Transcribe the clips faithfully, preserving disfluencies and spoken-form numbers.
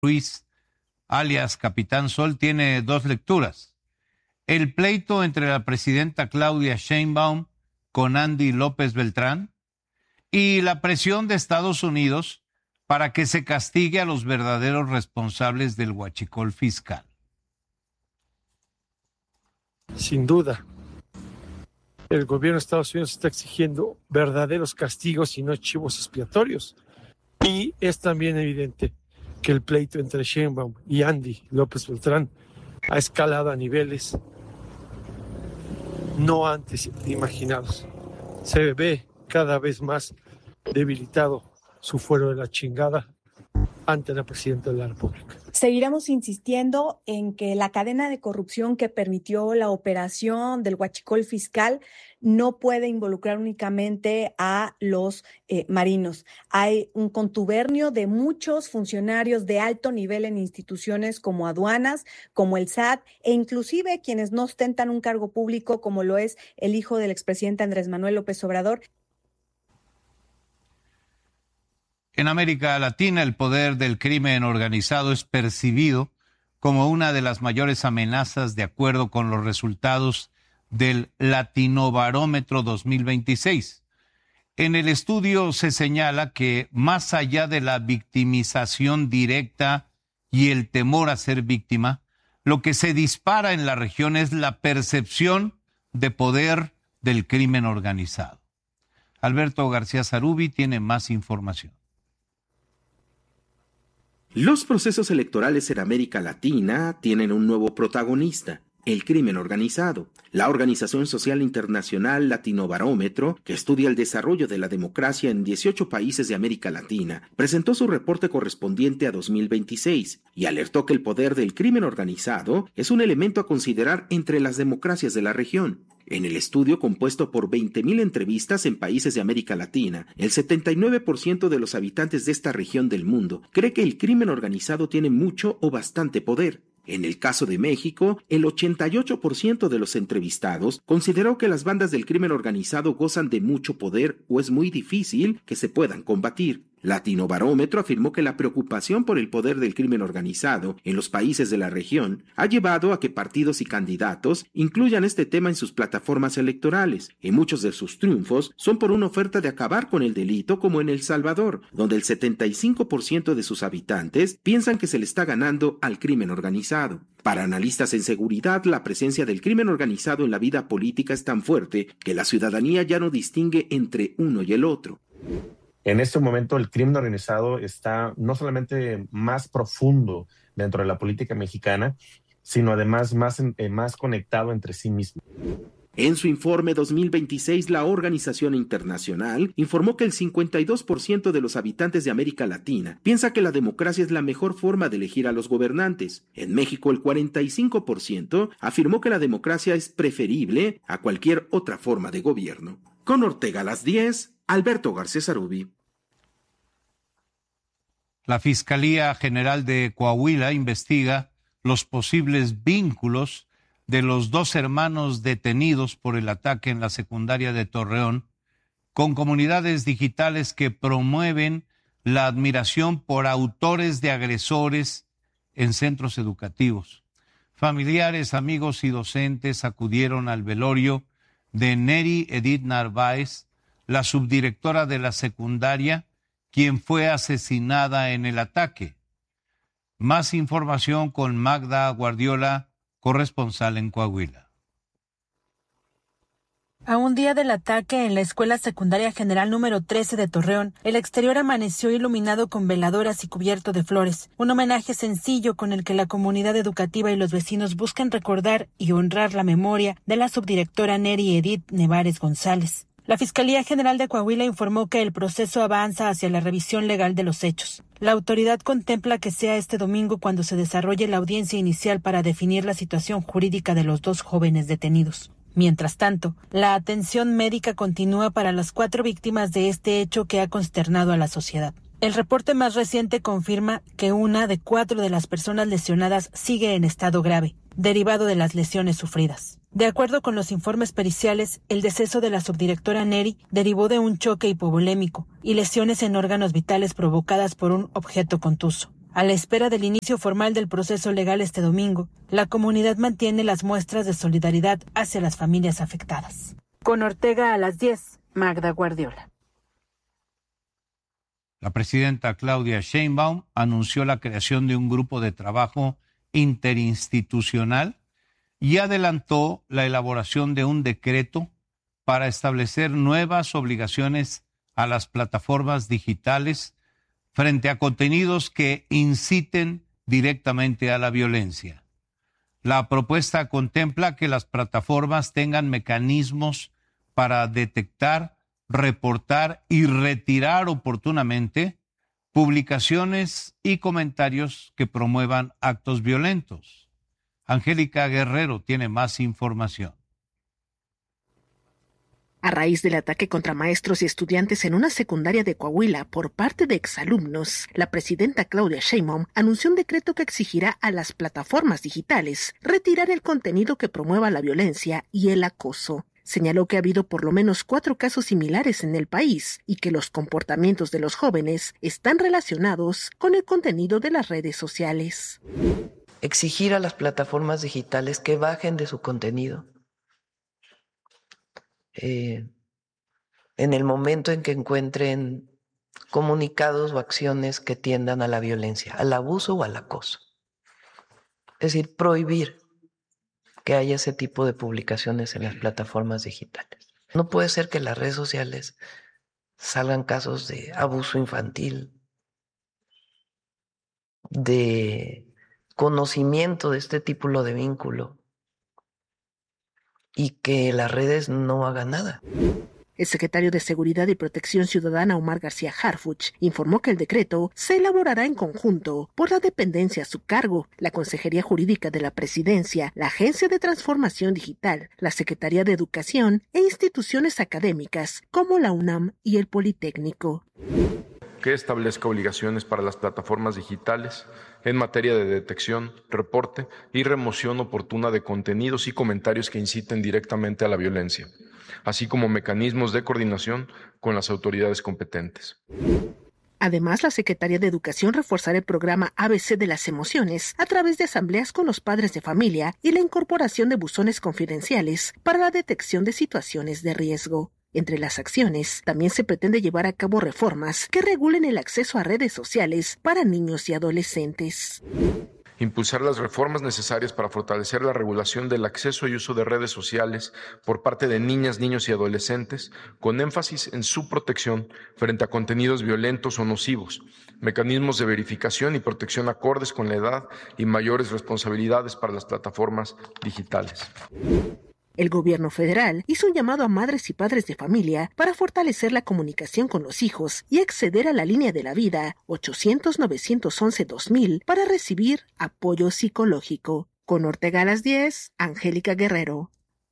Ruiz, alias Capitán Sol, tiene dos lecturas. El pleito entre la presidenta Claudia Sheinbaum con Andy López Beltrán y la presión de Estados Unidos para que se castigue a los verdaderos responsables del huachicol fiscal. Sin duda, el gobierno de Estados Unidos está exigiendo verdaderos castigos y no chivos expiatorios. Y es también evidente que el pleito entre Sheinbaum y Andy López Beltrán ha escalado a niveles no antes imaginados. Se ve cada vez más debilitado su fuero de la chingada ante la presidenta de la República. Seguiremos insistiendo en que la cadena de corrupción que permitió la operación del huachicol fiscal no puede involucrar únicamente a los eh, marinos. Hay un contubernio de muchos funcionarios de alto nivel en instituciones como aduanas, como el S A T, e inclusive quienes no ostentan un cargo público, como lo es el hijo del expresidente Andrés Manuel López Obrador. En América Latina, el poder del crimen organizado es percibido como una de las mayores amenazas de acuerdo con los resultados del Latinobarómetro dos mil veintiséis. En el estudio se señala que más allá de la victimización directa y el temor a ser víctima, lo que se dispara en la región es la percepción de poder del crimen organizado. Alberto García Zarubi tiene más información. Los procesos electorales en América Latina tienen un nuevo protagonista, el crimen organizado. La Organización Social Internacional Latinobarómetro, que estudia el desarrollo de la democracia en dieciocho países de América Latina, presentó su reporte correspondiente a dos mil veintiséis y alertó que el poder del crimen organizado es un elemento a considerar entre las democracias de la región. En el estudio, compuesto por veinte mil entrevistas en países de América Latina, el setenta y nueve por ciento de los habitantes de esta región del mundo cree que el crimen organizado tiene mucho o bastante poder. En el caso de México, el ochenta y ocho por ciento de los entrevistados consideró que las bandas del crimen organizado gozan de mucho poder o es muy difícil que se puedan combatir. Latinobarómetro afirmó que la preocupación por el poder del crimen organizado en los países de la región ha llevado a que partidos y candidatos incluyan este tema en sus plataformas electorales, y muchos de sus triunfos son por una oferta de acabar con el delito, como en El Salvador, donde el setenta y cinco por ciento de sus habitantes piensan que se le está ganando al crimen organizado. Para analistas en seguridad, la presencia del crimen organizado en la vida política es tan fuerte que la ciudadanía ya no distingue entre uno y el otro. En este momento el crimen organizado está no solamente más profundo dentro de la política mexicana, sino además más, eh, más conectado entre sí mismo. En su informe dos mil veintiséis, la organización internacional informó que el cincuenta y dos por ciento de los habitantes de América Latina piensa que la democracia es la mejor forma de elegir a los gobernantes. En México, el cuarenta y cinco por ciento afirmó que la democracia es preferible a cualquier otra forma de gobierno. Con Ortega a las diez, Alberto García Zarubi. La Fiscalía General de Coahuila investiga los posibles vínculos de los dos hermanos detenidos por el ataque en la secundaria de Torreón con comunidades digitales que promueven la admiración por autores de agresores en centros educativos. Familiares, amigos y docentes acudieron al velorio de Neri Edith Narváez, la subdirectora de la secundaria, quien fue asesinada en el ataque. Más información con Magda Guardiola, corresponsal en Coahuila. A un día del ataque en la Escuela Secundaria General número trece de Torreón, el exterior amaneció iluminado con veladoras y cubierto de flores, un homenaje sencillo con el que la comunidad educativa y los vecinos buscan recordar y honrar la memoria de la subdirectora Neri Edith Nevares González. La Fiscalía General de Coahuila informó que el proceso avanza hacia la revisión legal de los hechos. La autoridad contempla que sea este domingo cuando se desarrolle la audiencia inicial para definir la situación jurídica de los dos jóvenes detenidos. Mientras tanto, la atención médica continúa para las cuatro víctimas de este hecho que ha consternado a la sociedad. El reporte más reciente confirma que una de cuatro de las personas lesionadas sigue en estado grave, derivado de las lesiones sufridas. De acuerdo con los informes periciales, el deceso de la subdirectora Neri derivó de un choque hipovolémico y lesiones en órganos vitales provocadas por un objeto contuso. A la espera del inicio formal del proceso legal este domingo, la comunidad mantiene las muestras de solidaridad hacia las familias afectadas. Con Ortega a las diez, Magda Guardiola. La presidenta Claudia Sheinbaum anunció la creación de un grupo de trabajo interinstitucional y adelantó la elaboración de un decreto para establecer nuevas obligaciones a las plataformas digitales frente a contenidos que inciten directamente a la violencia. La propuesta contempla que las plataformas tengan mecanismos para detectar, reportar y retirar oportunamente publicaciones y comentarios que promuevan actos violentos. Angélica Guerrero tiene más información. A raíz del ataque contra maestros y estudiantes en una secundaria de Coahuila por parte de exalumnos, la presidenta Claudia Sheinbaum anunció un decreto que exigirá a las plataformas digitales retirar el contenido que promueva la violencia y el acoso. Señaló que ha habido por lo menos cuatro casos similares en el país y que los comportamientos de los jóvenes están relacionados con el contenido de las redes sociales. Exigir a las plataformas digitales que bajen de su contenido Eh, en el momento en que encuentren comunicados o acciones que tiendan a la violencia, al abuso o al acoso. Es decir, prohibir que haya ese tipo de publicaciones en las plataformas digitales. No puede ser que en las redes sociales salgan casos de abuso infantil, de conocimiento de este tipo de vínculo, y que las redes no hagan nada. El secretario de Seguridad y Protección Ciudadana, Omar García Harfuch, informó que el decreto se elaborará en conjunto por la dependencia a su cargo, la Consejería Jurídica de la Presidencia, la Agencia de Transformación Digital, la Secretaría de Educación e instituciones académicas como la UNAM y el Politécnico. Que establezca obligaciones para las plataformas digitales en materia de detección, reporte y remoción oportuna de contenidos y comentarios que inciten directamente a la violencia, así como mecanismos de coordinación con las autoridades competentes. Además, la Secretaría de Educación reforzará el programa A B C de las emociones a través de asambleas con los padres de familia y la incorporación de buzones confidenciales para la detección de situaciones de riesgo. Entre las acciones, también se pretende llevar a cabo reformas que regulen el acceso a redes sociales para niños y adolescentes. Impulsar las reformas necesarias para fortalecer la regulación del acceso y uso de redes sociales por parte de niñas, niños y adolescentes, con énfasis en su protección frente a contenidos violentos o nocivos, mecanismos de verificación y protección acordes con la edad y mayores responsabilidades para las plataformas digitales. El gobierno federal hizo un llamado a madres y padres de familia para fortalecer la comunicación con los hijos y acceder a la línea de la vida ochocientos, novecientos once, dos mil para recibir apoyo psicológico. Con Ortega a las diez, Angélica Guerrero.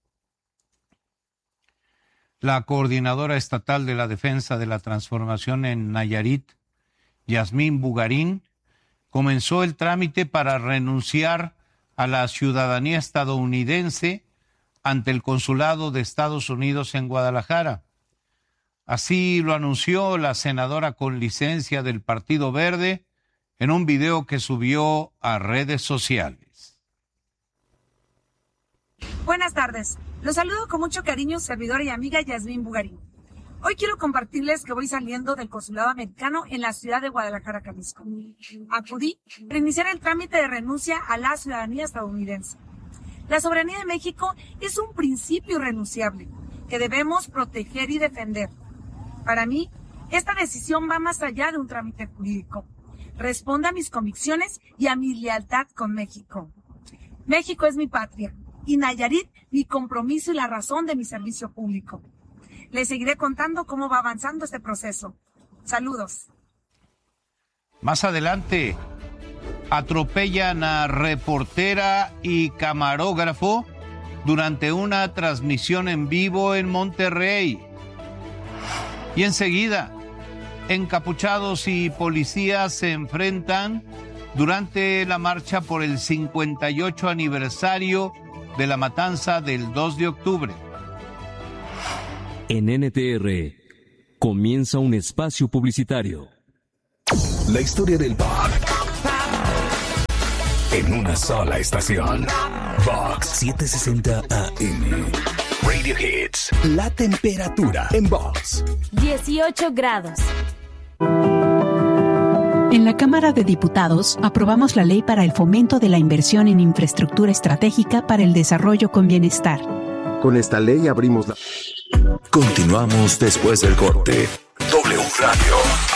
La coordinadora estatal de la Defensa de la Transformación en Nayarit, Yasmín Bugarín, comenzó el trámite para renunciar a la ciudadanía estadounidense ante el Consulado de Estados Unidos en Guadalajara. Así lo anunció la senadora con licencia del Partido Verde en un video que subió a redes sociales. Buenas tardes. Los saludo con mucho cariño, servidora y amiga Yasmín Bugarín. Hoy quiero compartirles que voy saliendo del Consulado Americano en la ciudad de Guadalajara, Jalisco. Acudí para iniciar el trámite de renuncia a la ciudadanía estadounidense. La soberanía de México es un principio irrenunciable que debemos proteger y defender. Para mí, esta decisión va más allá de un trámite jurídico. Responde a mis convicciones y a mi lealtad con México. México es mi patria y Nayarit mi compromiso y la razón de mi servicio público. Les seguiré contando cómo va avanzando este proceso. Saludos. Más adelante, atropellan a reportera y camarógrafo durante una transmisión en vivo en Monterrey. Y enseguida, encapuchados y policías se enfrentan durante la marcha por el cincuenta y ocho aniversario de la matanza del dos de octubre. En N T R comienza un espacio publicitario. La historia del pop en una sola estación. Vox setecientos sesenta A M. Radio Hits. La temperatura en Vox. dieciocho grados. En la Cámara de Diputados aprobamos la ley para el fomento de la inversión en infraestructura estratégica para el desarrollo con bienestar. Con esta ley abrimos la... Continuamos después del corte. W Radio.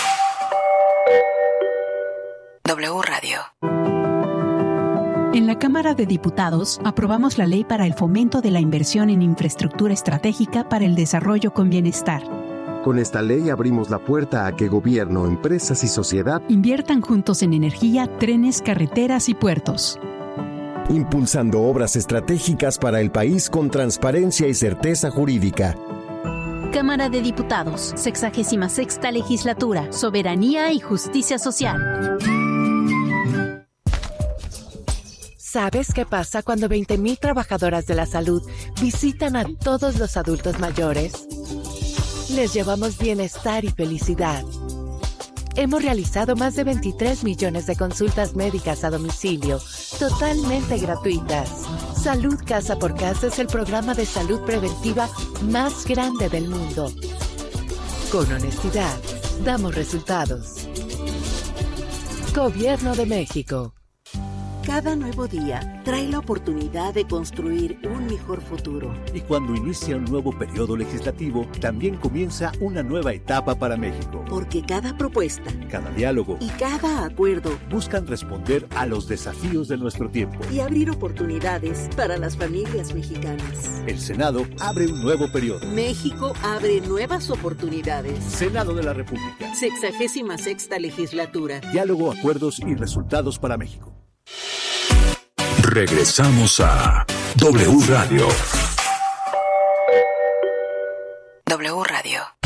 W Radio. En la Cámara de Diputados aprobamos la ley para el fomento de la inversión en infraestructura estratégica para el desarrollo con bienestar. Con esta ley abrimos la puerta a que gobierno, empresas y sociedad inviertan juntos en energía, trenes, carreteras y puertos. Impulsando obras estratégicas para el país con transparencia y certeza jurídica. Cámara de Diputados, sexagésima sexta legislatura, soberanía y justicia social. ¿Sabes qué pasa cuando veinte mil trabajadoras de la salud visitan a todos los adultos mayores? Les llevamos bienestar y felicidad. Hemos realizado más de veintitrés millones de consultas médicas a domicilio, totalmente gratuitas. Salud Casa por Casa es el programa de salud preventiva más grande del mundo. Con honestidad, damos resultados. Gobierno de México. Cada nuevo día trae la oportunidad de construir un mejor futuro. Y cuando inicia un nuevo periodo legislativo, también comienza una nueva etapa para México. Porque cada propuesta, cada diálogo y cada acuerdo buscan responder a los desafíos de nuestro tiempo y abrir oportunidades para las familias mexicanas. El Senado abre un nuevo periodo. México abre nuevas oportunidades. Senado de la República. Sexagésima sexta legislatura. Diálogo, acuerdos y resultados para México. Regresamos a W Radio. W Radio.